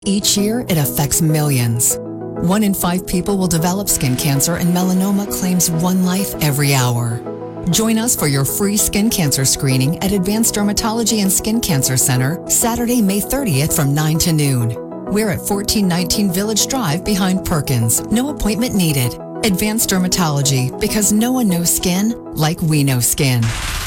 Each year, it affects millions. 1 in 5 people will develop skin cancer, and melanoma claims one life every hour. Join us for your free skin cancer screening at Advanced Dermatology and Skin Cancer Center, Saturday, May 30th from 9 to noon. We're at 1419 Village Drive behind Perkins. No appointment needed. Advanced Dermatology, because no one knows skin like we know skin.